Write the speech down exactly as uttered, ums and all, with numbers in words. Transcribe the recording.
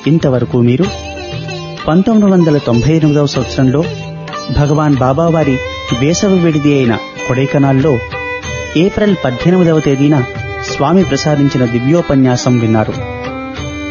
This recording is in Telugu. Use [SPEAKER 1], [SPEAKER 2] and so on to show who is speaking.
[SPEAKER 1] ఇంతవరకు మీరు పంతొమ్మిది వందల తొంభై ఎనిమిదవ సంవత్సరంలో భగవాన్ బాబావారి వేసవి విడిది అయిన కొడైకనాల్లో ఏప్రిల్ పద్దెనిమిదవ తేదీన స్వామి ప్రసాదించిన దివ్యోపన్యాసం విన్నారు.